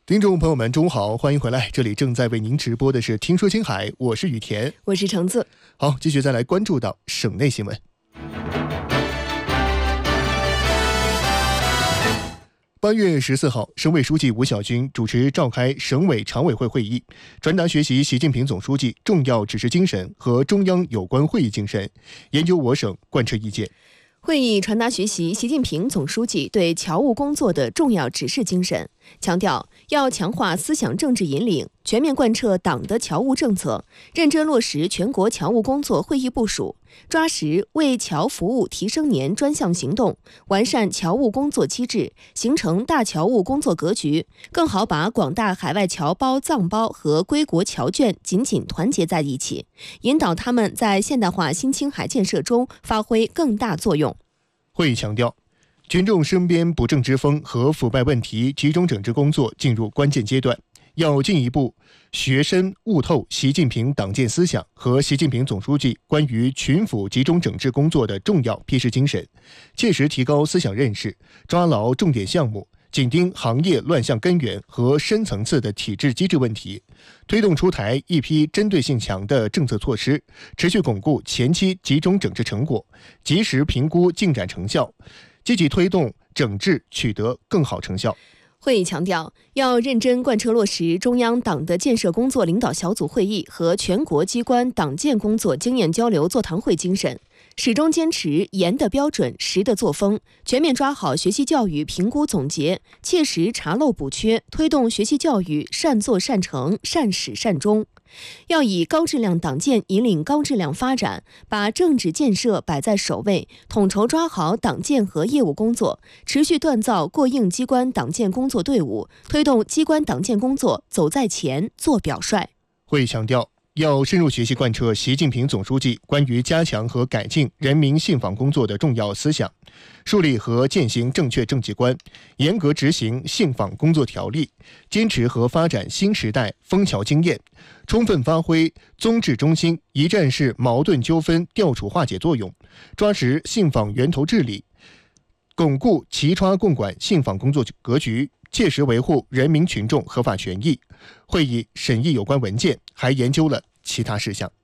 听众朋友们，中午好，欢迎回来，这里正在为您直播的是听说青海，我是雨田， 我是橙子。 好，继续再来关注到省内新闻。8月14号，省委书记吴晓军主持召开省委常委会会议，传达学习习近平总书记重要指示精神和中央有关会议精神，研究我省贯彻意见。 会议传达学习习近平总书记对侨务工作的重要指示精神，强调要强化思想政治引领，全面贯彻党的侨务政策，认真落实全国侨务工作会议部署，抓实为侨服务提升年专项行动，完善侨务工作机制，形成大侨务工作格局，更好把广大海外侨胞、藏胞和归国侨眷紧紧团结在一起，引导他们在现代化新青海建设中发挥更大作用。 会议强调，群众身边不正之风和腐败问题集中整治工作进入关键阶段，要进一步学深悟透习近平党建思想和习近平总书记关于群腐集中整治工作的重要批示精神，切实提高思想认识，抓牢重点项目，紧盯行业乱象根源和深层次的体制机制问题，推动出台一批针对性强的政策措施，持续巩固前期集中整治成果，及时评估进展成效，积极推动整治取得更好成效。 会议强调，要认真贯彻落实中央党的建设工作领导小组会议和全国机关党建工作经验交流座谈会精神，始终坚持严的标准、实的作风，全面抓好学习教育评估总结，切实查漏补缺，推动学习教育善作善成、善始善终。要以高质量党建引领高质量发展，把政治建设摆在首位，统筹抓好党建和业务工作，持续锻造过硬机关党建工作队伍，推动机关党建工作走在前、做表率。 会议强调，要深入学习贯彻习近平总书记关于加强和改进人民信访工作的重要思想，树立和践行正确政绩观，严格执行信访工作条例，坚持和发展新时代枫桥经验，充分发挥宗治中心一站式矛盾纠纷调处化解作用，抓实信访源头治理，巩固齐抓共管信访工作格局，切实维护人民群众合法权益。会议审议有关文件，还研究了其他事项。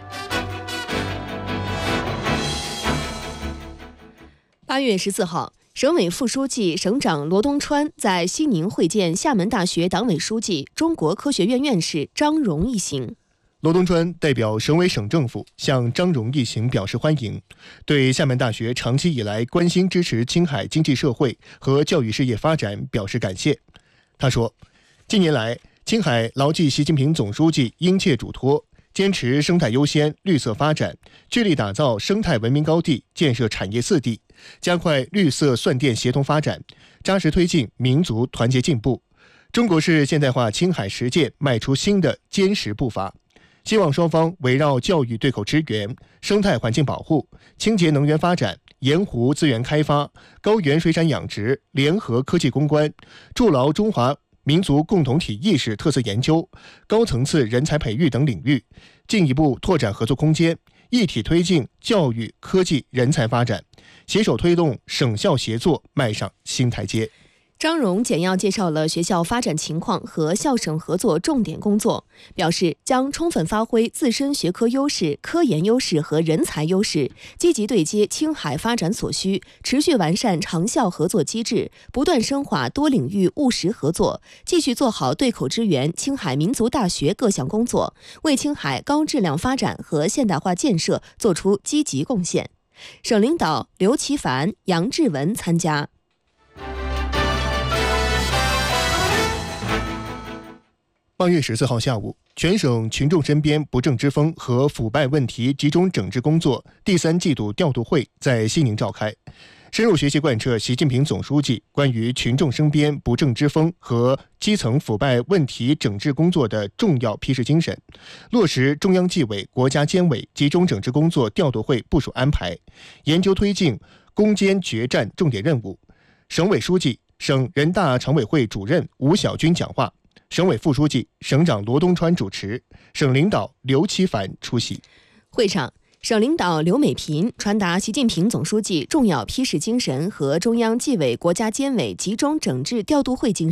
8月14号，省委副书记、省长罗东川在西宁会见厦门大学党委书记、中国科学院院士张荣一行。 罗东川代表省委省政府向张荣一行表示欢迎，对厦门大学长期以来关心支持青海经济社会和教育事业发展表示感谢。他说，近年来，青海牢记习近平总书记殷切嘱托，坚持生态优先、绿色发展，致力打造生态文明高地，建设产业四地，加快绿色蒜电协同发展，扎实推进民族团结进步。中国式现代化青海实践迈出新的坚实步伐。希望双方围绕教育对口支援、生态环境保护、清洁能源发展、盐湖资源开发、高原水产养殖、联合科技攻关，筑牢中华民族共同体意识特色研究、高层次人才培育等领域，进一步拓展合作空间，一体推进教育、科技、人才发展，携手推动省校协作迈上新台阶。 张荣简要介绍了学校发展情况和校省合作重点工作，表示将充分发挥自身学科优势、科研优势和人才优势，积极对接青海发展所需，持续完善长校合作机制，不断深化多领域务实合作，继续做好对口支援青海民族大学各项工作，为青海高质量发展和现代化建设作出积极贡献。省领导刘奇凡、杨志文参加。 8月14号下午，全省群众身边不正之风和腐败问题集中整治工作第3季度调度会在西宁召开，深入学习贯彻习近平总书记关于群众身边不正之风和基层腐败问题整治工作的重要批示精神，落实中央纪委国家监委集中整治工作调度会部署安排，研究推进攻坚决战重点任务。省委书记、省人大常委会主任吴晓军讲话，省委副书记、省长罗东川主持，省领导刘奇凡出席。 会上，省领导刘美萍传达习近平总书记重要批示精神和中央纪委国家监委集中整治调度会精神，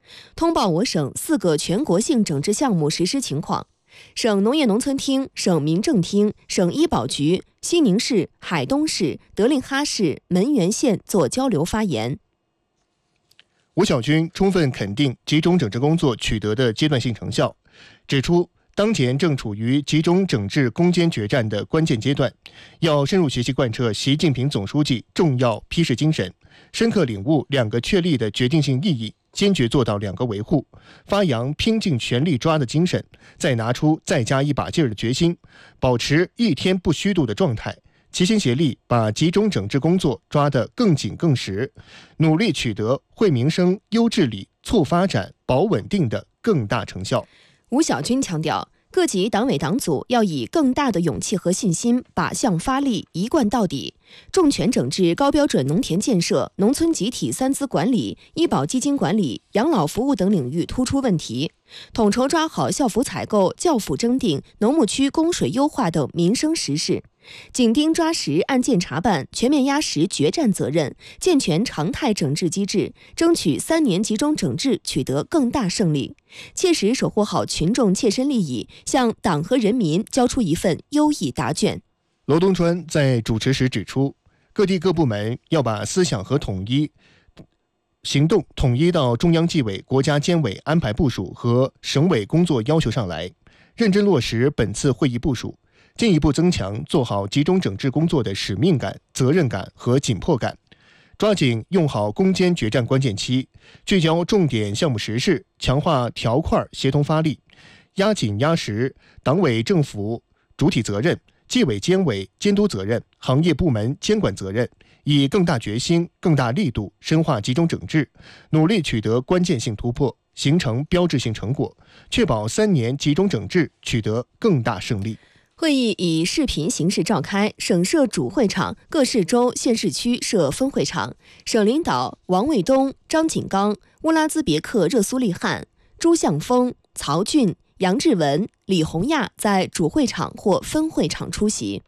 通报我省4个全国性整治项目实施情况。省农业农村厅、省民政厅、省医保局、西宁市、海东市、德令哈市、沔源县作交流发言。 吴晓军充分肯定集中整治工作取得的阶段性成效，指出当前正处于集中整治攻坚决战的关键阶段，要深入学习贯彻习近平总书记重要批示精神，深刻领悟2个确立的决定性意义，坚决做到2个维护，发扬拼尽全力抓的精神，再拿出再加一把劲儿的决心，保持一天不虚度的状态，齐心协力把集中整治工作抓得更紧更实，努力取得惠民生、优治理、促发展、保稳定的更大成效。 吴晓军强调，各级党委党组要以更大的勇气和信心，靶向发力，一贯到底，重拳整治高标准农田建设、农村集体3资管理、医保基金管理、养老服务等领域突出问题，统筹抓好校服采购、教辅征订、农牧区供水优化等民生实事，紧盯抓实案件查办，全面压实决战责任，健全常态整治机制，争取3年集中整治取得更大胜利，切实守护好群众切身利益，向党和人民交出一份优异答卷。 罗东川在主持时指出，各地各部门要把思想和行动统一到中央纪委、国家监委安排部署和省委工作要求上来，认真落实本次会议部署，进一步增强做好集中整治工作的使命感、责任感和紧迫感，抓紧用好攻坚决战关键期，聚焦重点项目实事，强化条块协同发力，压紧压实党委政府主体责任、纪委监委监督责任、行业部门监管责任，以更大决心、更大力度深化集中整治，努力取得关键性突破，形成标志性成果，确保3年集中整治取得更大胜利。 会议以视频形式召开，省设主会场，各市州、县市区设分会场。省领导王卫东、张锦刚、乌拉兹别克热苏利汗、朱向峰、曹俊、杨志文、李洪亚在主会场或分会场出席。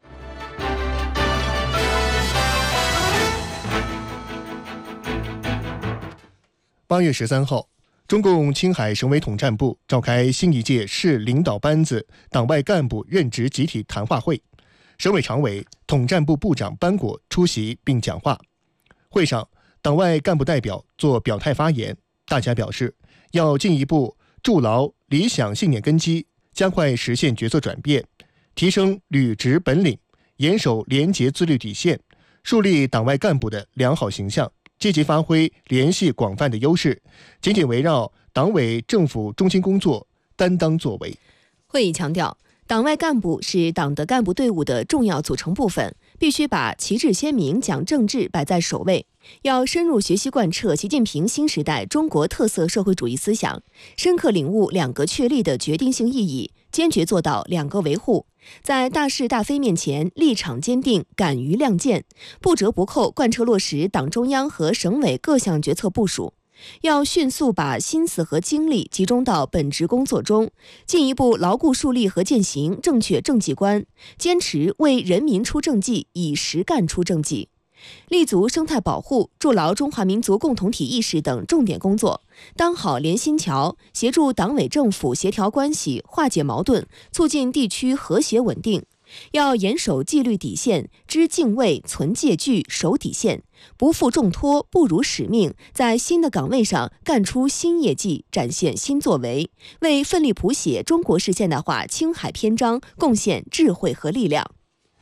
8月13号，中共青海省委统战部召开新一届市领导班子党外干部任职集体谈话会，省委常委、统战部部长班果出席并讲话。会上，党外干部代表作表态发言，大家表示要进一步筑牢理想信念根基，加快实现角色转变，提升履职本领，严守廉洁自律底线，树立党外干部的良好形象，积极发挥联系广泛的优势，紧紧围绕党委政府中心工作担当作为。 会议强调，党外干部是党的干部队伍的重要组成部分，必须把旗帜鲜明讲政治摆在首位，要深入学习贯彻习近平新时代中国特色社会主义思想，深刻领悟2个确立的决定性意义，坚决做到2个维护，在大是大非面前立场坚定，敢于亮剑，不折不扣贯彻落实党中央和省委各项决策部署。要迅速把心思和精力集中到本职工作中，进一步牢固树立和践行正确政绩观，坚持为人民出政绩，以实干出政绩，立足生态保护、筑牢中华民族共同体意识等重点工作，当好联心桥，协助党委政府协调关系，化解矛盾，促进地区和谐稳定。要严守纪律底线，知敬畏，存戒惧，守底线，不负重托，不辱使命，在新的岗位上干出新业绩，展现新作为，为奋力谱写中国式现代化青海篇章贡献智慧和力量。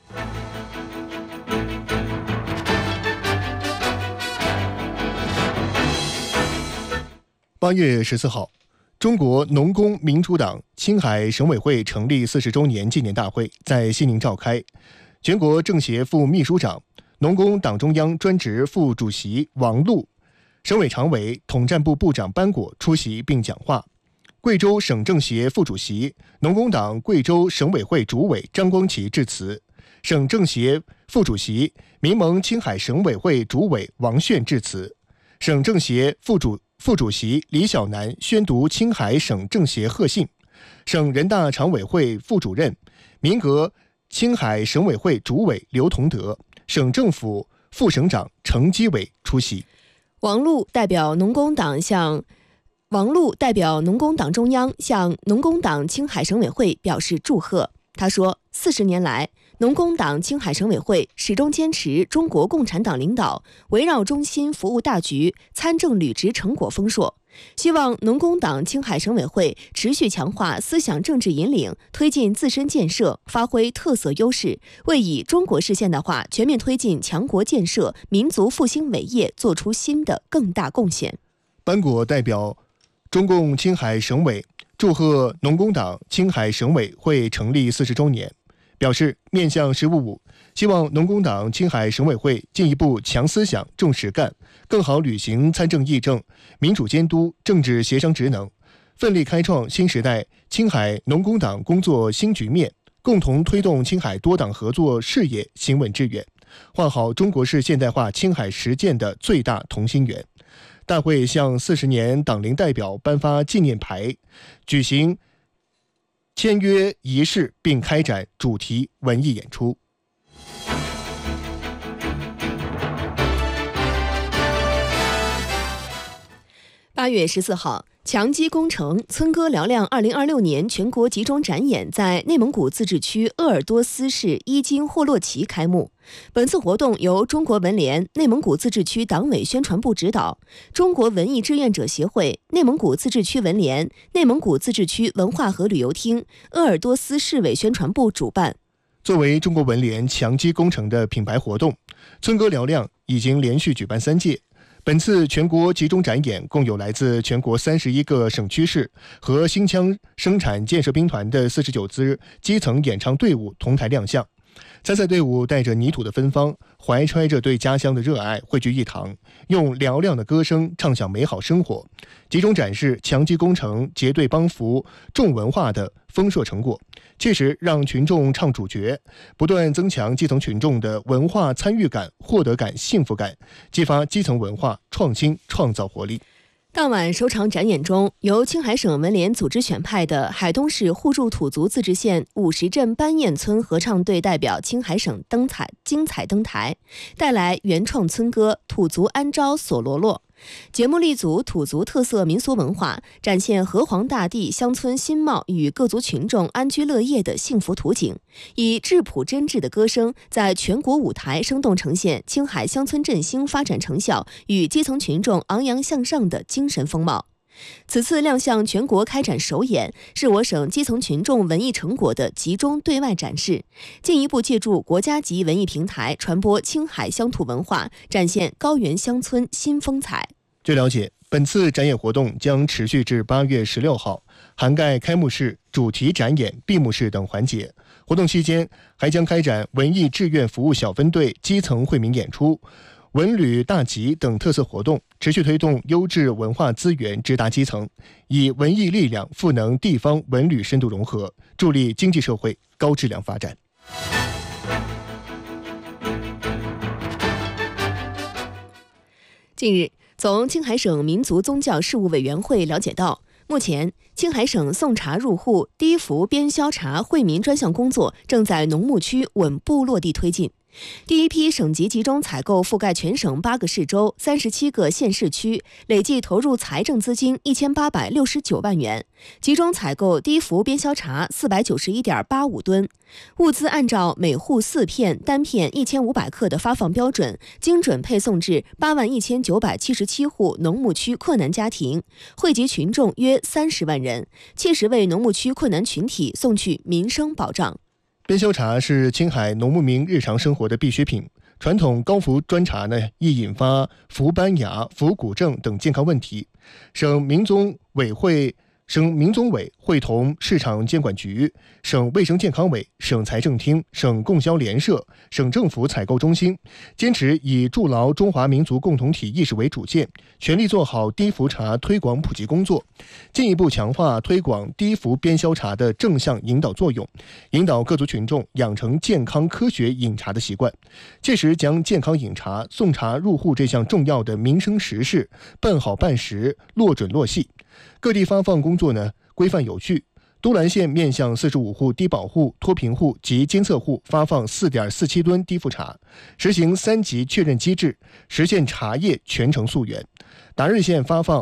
8月14号，中国农工民主党青海省委会成立40周年纪念大会在西宁召开，全国政协副秘书长、农工党中央专职副主席王璐、省委常委、统战部部长班果出席并讲话。贵州省政协副主席、农工党贵州省委会主委张光奇致辞，省政协副主席、民盟青海省委会主委王炫致辞，省政协副主席李小南宣读青海省政协贺信，省人大常委会副主任、民革青海省委会主委刘同德、省政府副省长程基伟出席。 王璐代表农工党向王璐代表农工党中央向农工党青海省委会表示祝贺。他说，40年来，农工党青海省委会始终坚持中国共产党领导，围绕中心服务大局，参政履职成果丰硕。希望农工党青海省委会持续强化思想政治引领，推进自身建设，发挥特色优势，为以中国式现代化全面推进强国建设、民族复兴伟业做出新的更大贡献。 班果代表中共青海省委祝贺农工党青海省委会成立40周年，表示面向“十五五”，希望农工党青海省委会进一步强思想、重实干，更好履行参政议政、民主监督、政治协商职能，奋力开创新时代青海农工党工作新局面，共同推动青海多党合作事业行稳致远，画好中国式现代化青海实践的最大同心圆。大会向40年党龄代表颁发纪念牌，举行签约仪式，并开展主题文艺演出。 8月14号，强基工程村歌嘹亮2026年全国集中展演在内蒙古自治区鄂尔多斯市伊金霍洛旗开幕。本次活动由中国文联内蒙古自治区党委宣传部指导，中国文艺志愿者协会、内蒙古自治区文联、内蒙古自治区文化和旅游厅、鄂尔多斯市委宣传部主办。 作为中国文联强基工程的品牌活动，村歌嘹亮已经连续举办3届。本次全国集中展演共有来自全国31个省区市和新疆生产建设兵团的49支基层演唱队伍同台亮相。参赛队伍带着泥土的芬芳，怀揣着对家乡的热爱汇聚一堂，用嘹亮的歌声唱响美好生活，集中展示强基工程结对帮扶重文化的丰硕成果，切实让群众唱主角，不断增强基层群众的文化参与感、获得感、幸福感，激发基层文化创新创造活力。 当晚首场展演中，由青海省文联组织选派的海东市互助土族自治县50镇班堰村合唱队代表青海省精彩登台，带来原创村歌《土族安招索罗洛》。节目立足土族特色民俗文化，展现河湟大地乡村新貌与各族群众安居乐业的幸福图景，以质朴真挚的歌声在全国舞台生动呈现青海乡村振兴发展成效与基层群众昂扬向上的精神风貌。此次亮相全国开展首演，是我省基层群众文艺成果的集中对外展示，进一步借助国家级文艺平台传播青海乡土文化，展现高原乡村新风采。 据了解，本次展演活动将持续至8月16号，涵盖开幕式、主题展演、闭幕式等环节。活动期间还将开展文艺志愿服务小分队基层惠民演出、文旅大集等特色活动，持续推动优质文化资源直达基层，以文艺力量赋能地方文旅深度融合，助力经济社会高质量发展。 近日，从青海省民族宗教事务委员会了解到，目前青海省送茶入户、低伏边销茶惠民专项工作正在农牧区稳步落地推进。第一批省级集中采购覆盖全省8个市州、37个县市区，累计投入财政资金1869万元，集中采购低伏边销茶491.85吨。物资按照每户4片、单片1500克的发放标准，精准配送至81977户农牧区困难家庭，惠及群众约30万人，切实为农牧区困难群体送去民生保障。 边销茶是青海农牧民日常生活的必需品，传统高伏砖茶易引发伏斑芽、伏骨症等健康问题。省民总委会同市场监管局、省卫生健康委、省财政厅、省供销联社、省政府采购中心，坚持以筑牢中华民族共同体意识为主线，全力做好低伏茶推广普及工作，进一步强化推广低伏边销茶的正向引导作用，引导各族群众养成健康科学饮茶的习惯，切实将健康饮茶、送茶入户这项重要的民生实事办好办实、落准落细。各地发放工作规范有序。都兰县面向45户低保户、脱贫户及监测户发放4.47吨低伏茶，实行3级确认机制，实现茶叶全程溯源， 达日县发放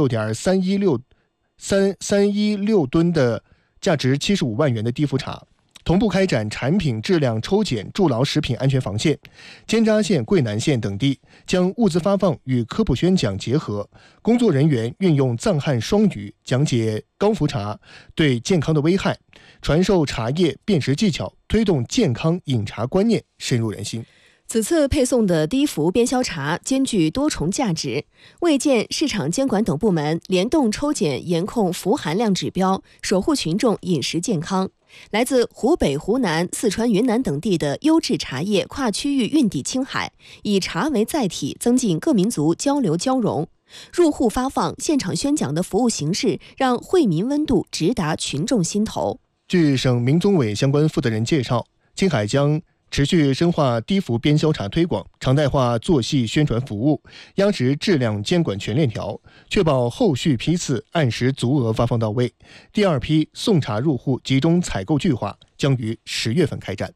26.316吨的价值75万元的低伏茶，同步开展产品质量抽检，筑牢食品安全防线。尖扎县、桂南县等地将物资发放与科普宣讲结合，工作人员运用藏汉双语讲解高伏茶对健康的危害，传授茶叶辨识技巧，推动健康饮茶观念深入人心。 此次配送的低伏边销茶兼具多重价值，卫健、市场监管等部门联动抽检严控氟含量指标，守护群众饮食健康。来自湖北、湖南、四川、云南等地的优质茶叶跨区域运抵青海，以茶为载体，增进各民族交流交融。入户发放、现场宣讲的服务形式，让惠民温度直达群众心头。 据省民宗委相关负责人介绍，青海将持续深化低伏边销茶推广，常态化做细宣传服务，压实质量监管全链条，确保后续批次按时足额发放到位。第2批送茶入户集中采购计划将于10月份开展。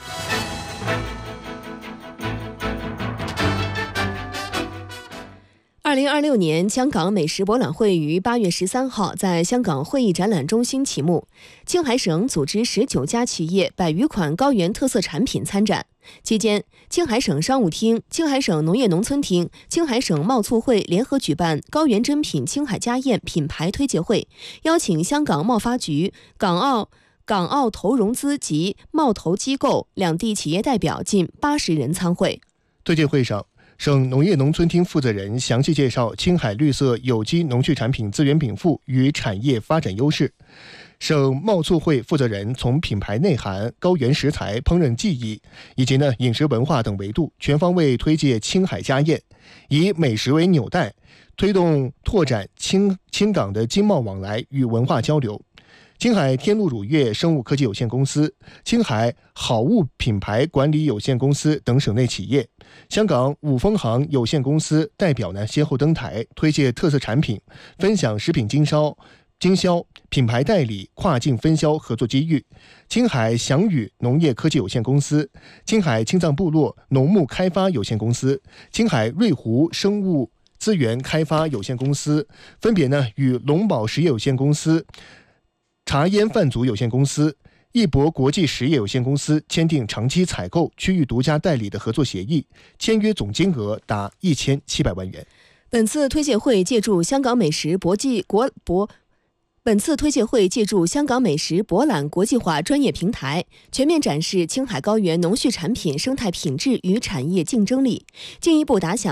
2026年香港美食博览会于8月13号在香港会议展览中心启幕。青海省组织19家企业100余款高原特色产品参展。期间，青海省商务厅、青海省农业农村厅、青海省贸促会联合举办高原珍品青海家宴品牌推介会，邀请香港贸发局、港澳投融资及贸投机构两地企业代表近80人参会。 推介会上，省农业农村厅负责人详细介绍青海绿色有机农畜产品资源禀赋与产业发展优势。省贸促会负责人从品牌内涵、高原食材、烹饪技艺以及饮食文化等维度全方位推介青海家宴，以美食为纽带，推动拓展青港的经贸往来与文化交流。青海天路乳业生物科技有限公司、青海好物品牌管理有限公司等省内企业，香港五丰行有限公司代表先后登台推介特色产品，分享食品经销、品牌代理、跨境分销合作机遇。青海祥宇农业科技有限公司、青海青藏部落农牧开发有限公司、青海瑞湖生物资源开发有限公司分别与龙宝实业有限公司、茶烟饭组有限公司、易博国际实业有限公司签订长期采购、区域独家代理的合作协议，签约总金额达1700万元。 本次推介会借助香港美食博览国际化专业平台，全面展示青海高原农畜产品生态品质与产业竞争力，进一步打响